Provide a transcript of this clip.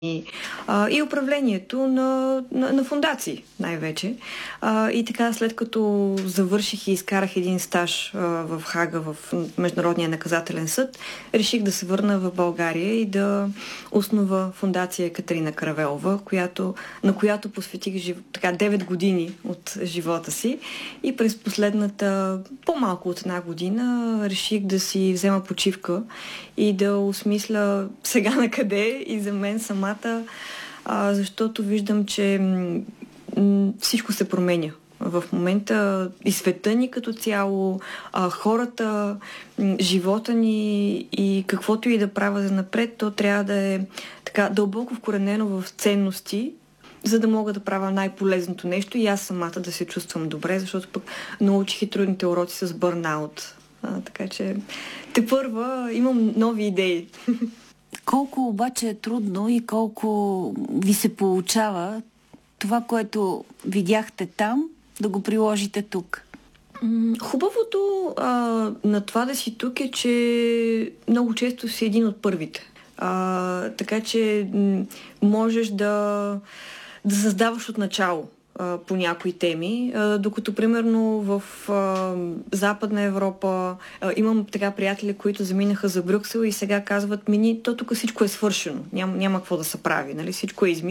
и управлението на фондации най-вече. И така, след като завърших и изкарах един стаж в Хага, в Международния наказателен съд, реших да се върна в България и да основа фондация Екатерина Каравелова, на която посветих 9 години от живота си. И през последната по-малко от една година реших да си взема почивка и да осмисля сега на къде и за мен самата, защото виждам, че всичко се променя. В момента и света ни като цяло, хората, живота ни и каквото и да правя за напред, то трябва да е така дълбоко вкоренено в ценности, за да мога да правя най-полезното нещо и аз самата да се чувствам добре, защото пък научих и трудните уроци с бърнаут. Така че тепърва имам нови идеи. Колко обаче е трудно и колко ви се получава това, което видяхте там, да го приложите тук? Хубавото на това да си тук е, че много често си един от първите. Така че можеш да създаваш от начало по някои теми, докато примерно в Западна Европа имам така приятели, които заминаха за Брюксел и сега казват, то тук всичко е свършено, няма какво да се прави, нали? Всичко е измислено.